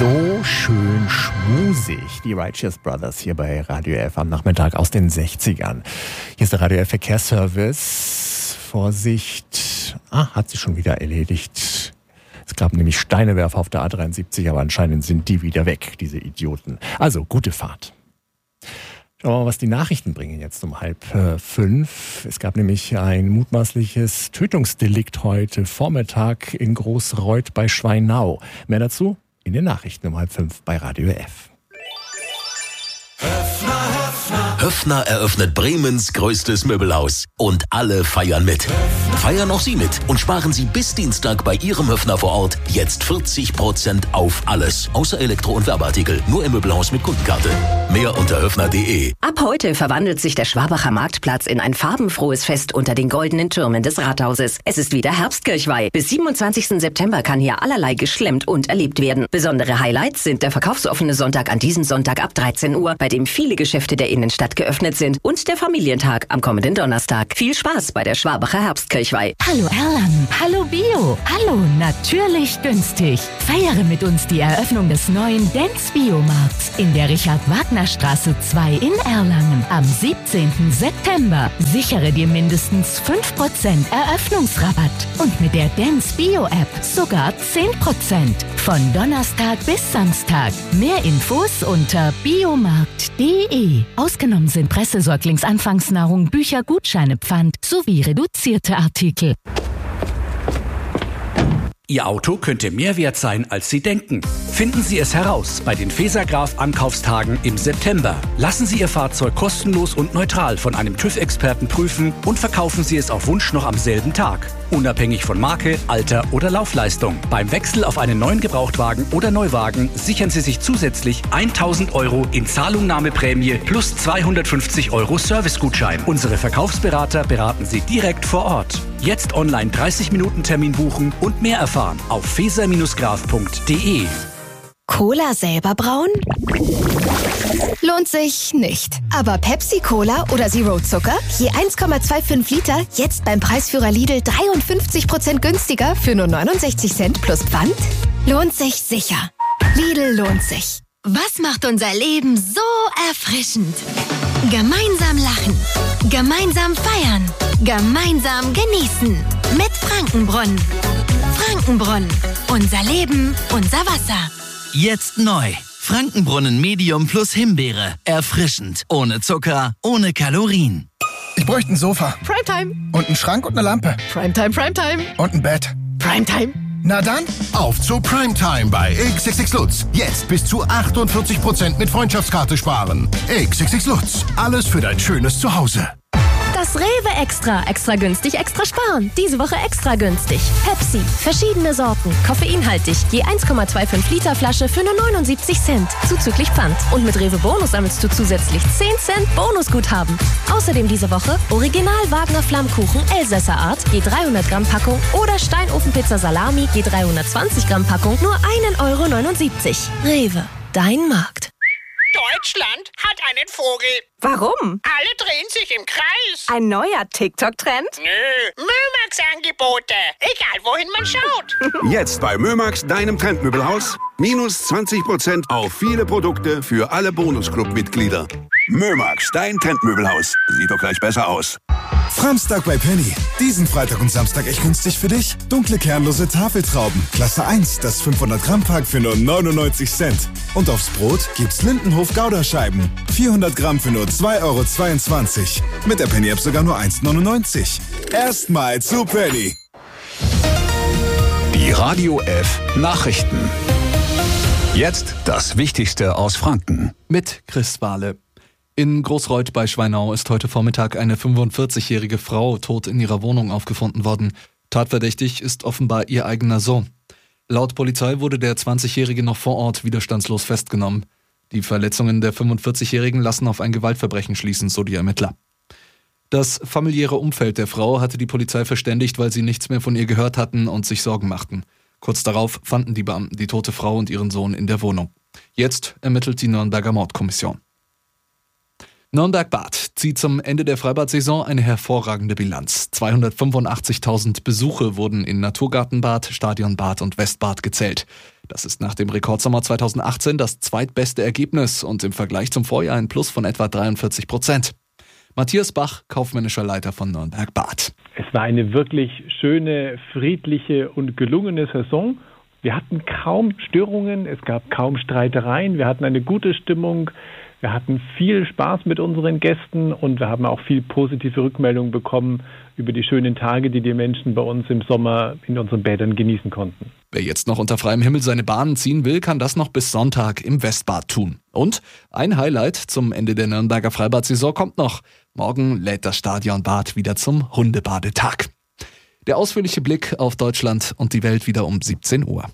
So schön schmusig, die Righteous Brothers hier bei Radio F am Nachmittag aus den 60ern. Hier ist der Radio F Verkehrsservice. Vorsicht, hat sich schon wieder erledigt. Es gab nämlich Steinewerfer auf der A73, aber anscheinend sind die wieder weg, diese Idioten. Also, gute Fahrt. Schauen wir mal, was die Nachrichten bringen jetzt um 4:30. Es gab nämlich ein mutmaßliches Tötungsdelikt heute Vormittag in Großreuth bei Schweinau. Mehr dazu in den Nachrichten um 4:30 bei Radio F. Höffner eröffnet Bremens größtes Möbelhaus. Und alle feiern mit. Feiern auch Sie mit und sparen Sie bis Dienstag bei Ihrem Höffner vor Ort jetzt 40% auf alles. Außer Elektro- und Werbeartikel. Nur im Möbelhaus mit Kundenkarte. Mehr unter höffner.de. Ab heute verwandelt sich der Schwabacher Marktplatz in ein farbenfrohes Fest unter den goldenen Türmen des Rathauses. Es ist wieder Herbstkirchweih. Bis 27. September kann hier allerlei geschlemmt und erlebt werden. Besondere Highlights sind der verkaufsoffene Sonntag an diesem Sonntag ab 13 Uhr, bei dem viele Geschäfte der Innenstadt geöffnet sind, und der Familientag am kommenden Donnerstag. Viel Spaß bei der Schwabacher Herbstkirchweih. Hallo Erlangen, hallo Bio, hallo natürlich günstig. Feiere mit uns die Eröffnung des neuen Dance Biomarkts in der Richard-Wagner-Straße 2 in Erlangen am 17. September. Sichere dir mindestens 5% Eröffnungsrabatt und mit der Dance Bio App sogar 10%. Von Donnerstag bis Samstag. Mehr Infos unter biomarkt.de. Ausgenommen sind Pressesäuglingsanfangsnahrung, Bücher, Gutscheine, Pfand sowie reduzierte Artikel. Ihr Auto könnte mehr wert sein, als Sie denken. Finden Sie es heraus bei den Fesagraph-Ankaufstagen im September. Lassen Sie Ihr Fahrzeug kostenlos und neutral von einem TÜV-Experten prüfen und verkaufen Sie es auf Wunsch noch am selben Tag. Unabhängig von Marke, Alter oder Laufleistung. Beim Wechsel auf einen neuen Gebrauchtwagen oder Neuwagen sichern Sie sich zusätzlich 1.000 € in Zahlungnahmeprämie plus 250 € Servicegutschein. Unsere Verkaufsberater beraten Sie direkt vor Ort. Jetzt online 30-Minuten-Termin buchen und mehr erfahren auf feser-graf.de. Cola selber brauen? Lohnt sich nicht. Aber Pepsi-Cola oder Zero Zucker? Je 1,25 Liter, jetzt beim Preisführer Lidl 53% günstiger für nur 69 Cent plus Pfand? Lohnt sich sicher. Lidl lohnt sich. Was macht unser Leben so erfrischend? Gemeinsam lachen, gemeinsam feiern, gemeinsam genießen. Mit Frankenbrunnen. Frankenbrunnen. Unser Leben, unser Wasser. Jetzt neu. Frankenbrunnen Medium plus Himbeere. Erfrischend. Ohne Zucker, ohne Kalorien. Ich bräuchte ein Sofa. Primetime. Und einen Schrank und eine Lampe. Primetime, Primetime. Und ein Bett. Primetime. Na dann, auf zu Primetime bei XXX Lutz. Jetzt bis zu 48% mit Freundschaftskarte sparen. XXX Lutz. Alles für dein schönes Zuhause. Das Rewe Extra. Extra günstig, extra sparen. Diese Woche extra günstig. Pepsi. Verschiedene Sorten. Koffeinhaltig. Je 1,25 Liter Flasche für nur 79 Cent. Zuzüglich Pfand. Und mit Rewe Bonus sammelst du zusätzlich 10 Cent Bonusguthaben. Außerdem diese Woche Original Wagner Flammkuchen Elsässer Art. Je 300 Gramm Packung. Oder Steinofenpizza Salami. Je 320 Gramm Packung. Nur 1,79 €. Rewe. Dein Markt. Deutschland hat einen Vogel. Warum? Alle drehen sich im Kreis. Ein neuer TikTok-Trend? Nö, Mömax-Angebote. Egal, wohin man schaut. Jetzt bei Mömax, deinem Trendmöbelhaus. Minus 20% auf viele Produkte für alle Bonusclub-Mitglieder. Mömax, dein Trendmöbelhaus. Sieht doch gleich besser aus. Framstag bei Penny. Diesen Freitag und Samstag echt günstig für dich. Dunkle kernlose Tafeltrauben. Klasse 1, das 500-Gramm-Pack für nur 99 Cent. Und aufs Brot gibt's Lindenhof-Gouda-Scheiben. 400 Gramm für nur 2,22 €. Mit der Penny-App sogar nur 1,99 €. Erstmal zu Penny. Die Radio F Nachrichten. Jetzt das Wichtigste aus Franken. Mit Chris Wahle. In Großreuth bei Schweinau ist heute Vormittag eine 45-jährige Frau tot in ihrer Wohnung aufgefunden worden. Tatverdächtig ist offenbar ihr eigener Sohn. Laut Polizei wurde der 20-Jährige noch vor Ort widerstandslos festgenommen. Die Verletzungen der 45-Jährigen lassen auf ein Gewaltverbrechen schließen, so die Ermittler. Das familiäre Umfeld der Frau hatte die Polizei verständigt, weil sie nichts mehr von ihr gehört hatten und sich Sorgen machten. Kurz darauf fanden die Beamten die tote Frau und ihren Sohn in der Wohnung. Jetzt ermittelt die Nürnberger Mordkommission. Nürnberg-Bad zieht zum Ende der Freibad-Saison eine hervorragende Bilanz. 285.000 Besuche wurden in Naturgartenbad, Stadionbad und Westbad gezählt. Das ist nach dem Rekordsommer 2018 das zweitbeste Ergebnis und im Vergleich zum Vorjahr ein Plus von etwa 43%. Matthias Bach, kaufmännischer Leiter von Nürnberg-Bad. Es war eine wirklich schöne, friedliche und gelungene Saison. Wir hatten kaum Störungen, es gab kaum Streitereien, wir hatten eine gute Stimmung. Wir hatten viel Spaß mit unseren Gästen und wir haben auch viel positive Rückmeldungen bekommen über die schönen Tage, die die Menschen bei uns im Sommer in unseren Bädern genießen konnten. Wer jetzt noch unter freiem Himmel seine Bahnen ziehen will, kann das noch bis Sonntag im Westbad tun. Und ein Highlight zum Ende der Nürnberger Freibad-Saison kommt noch. Morgen lädt das Stadionbad wieder zum Hundebadetag. Der ausführliche Blick auf Deutschland und die Welt wieder um 17 Uhr.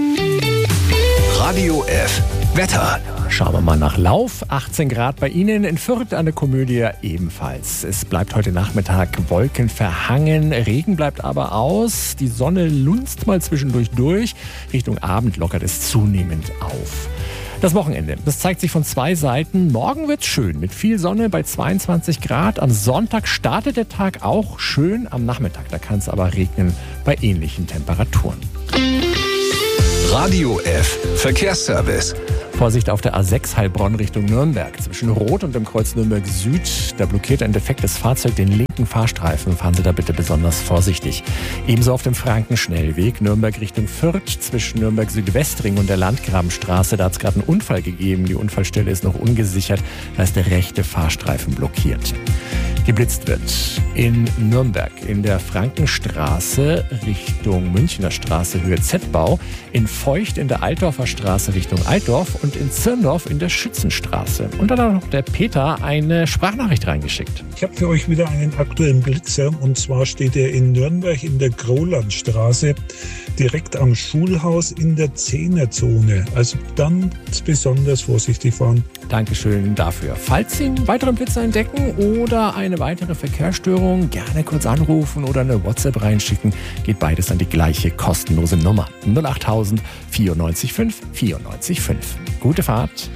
Radio F. Wetter. Schauen wir mal nach Lauf. 18 Grad bei Ihnen, in Fürth an der Komödie ebenfalls. Es bleibt heute Nachmittag wolkenverhangen, Regen bleibt aber aus. Die Sonne lunzt mal zwischendurch durch. Richtung Abend lockert es zunehmend auf. Das Wochenende, das zeigt sich von zwei Seiten. Morgen wird's schön mit viel Sonne bei 22 Grad. Am Sonntag startet der Tag auch schön. Am Nachmittag, da kann es aber regnen bei ähnlichen Temperaturen. Radio F. Verkehrsservice. Vorsicht auf der A6 Heilbronn Richtung Nürnberg. Zwischen Rot und dem Kreuz Nürnberg Süd, da blockiert ein defektes Fahrzeug den linken Fahrstreifen. Fahren Sie da bitte besonders vorsichtig. Ebenso auf dem Frankenschnellweg Nürnberg Richtung Fürth zwischen Nürnberg Südwestring und der Landgrabenstraße. Da hat es gerade einen Unfall gegeben. Die Unfallstelle ist noch ungesichert. Da ist der rechte Fahrstreifen blockiert. Geblitzt wird in Nürnberg in der Frankenstraße Richtung Münchner Straße Höhe Z-Bau, in Feucht in der Altdorfer Straße Richtung Altdorf und in Zirndorf in der Schützenstraße. Und dann hat noch der Peter eine Sprachnachricht reingeschickt. Ich habe für euch wieder einen aktuellen Blitzer und zwar steht er in Nürnberg in der Grolandstraße direkt am Schulhaus in der 10er-Zone. Also dann besonders vorsichtig fahren. Dankeschön dafür. Falls Sie einen weiteren Blitzer entdecken oder eine weitere Verkehrsstörung, gerne kurz anrufen oder eine WhatsApp reinschicken. Geht beides an die gleiche kostenlose Nummer. 08000 94 5 94 5. Gute Fahrt.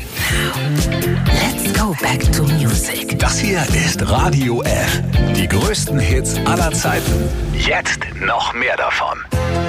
Let's go back to music. Das hier ist Radio F. Die größten Hits aller Zeiten. Jetzt noch mehr davon.